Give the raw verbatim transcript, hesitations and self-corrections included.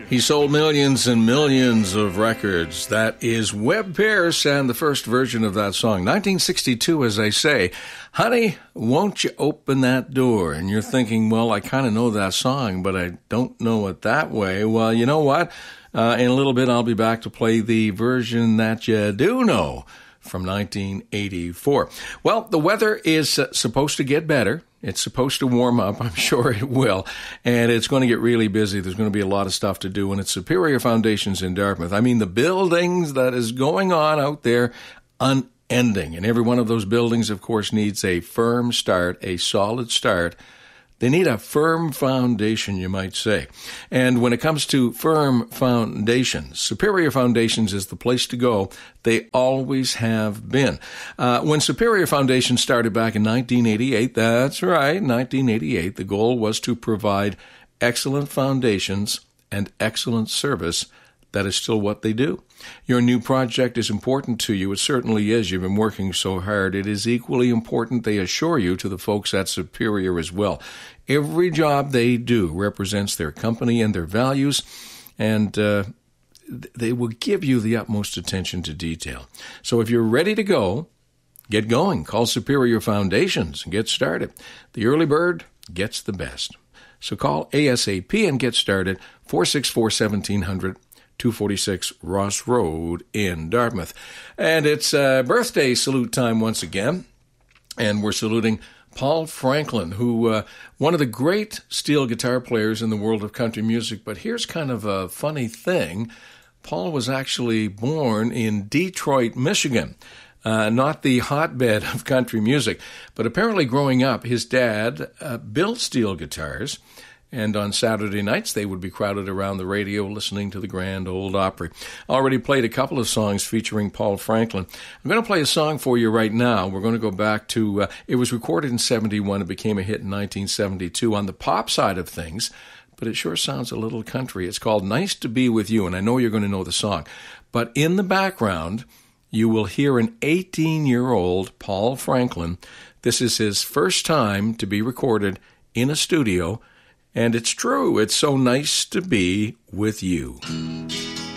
He sold millions and millions of records. That is Webb Pierce and the first version of that song. nineteen sixty-two, as I say. Honey, won't you open that door? And you're thinking, well, I kind of know that song, but I don't know it that way. Well, you know what? Uh, in a little bit, I'll be back to play the version that you do know from nineteen eighty-four. Well, the weather is uh, supposed to get better. It's supposed to warm up. I'm sure it will. And it's going to get really busy. There's going to be a lot of stuff to do. And it's Superior Foundations in Dartmouth. I mean, the buildings that is going on out there, unending. And every one of those buildings, of course, needs a firm start, a solid start. They need a firm foundation, you might say. And when it comes to firm foundations, Superior Foundations is the place to go. They always have been. Uh, when Superior Foundations started back in nineteen eighty-eight, that's right, nineteen eighty-eight, the goal was to provide excellent foundations and excellent service. That is still what they do. Your new project is important to you. It certainly is. You've been working so hard. It is equally important, they assure you, to the folks at Superior as well. Every job they do represents their company and their values, and uh, they will give you the utmost attention to detail. So if you're ready to go, get going. Call Superior Foundations and get started. The early bird gets the best. So call ASAP and get started, four six four, one seven zero zero, two forty-six Ross Road in Dartmouth. And it's uh, birthday salute time once again, and we're saluting Paul Franklin, who uh, one of the great steel guitar players in the world of country music. But here's kind of a funny thing. Paul was actually born in Detroit, Michigan, uh, not the hotbed of country music. But apparently growing up, his dad uh, built steel guitars, and on Saturday nights, they would be crowded around the radio listening to the Grand Ole Opry. Already played a couple of songs featuring Paul Franklin. I'm going to play a song for you right now. We're going to go back to, uh, it was recorded in seventy-one. It became a hit in nineteen seventy-two on the pop side of things, but it sure sounds a little country. It's called Nice to Be With You, and I know you're going to know the song. But in the background, you will hear an eighteen-year-old Paul Franklin. This is his first time to be recorded in a studio. And it's true. It's so nice to be with you.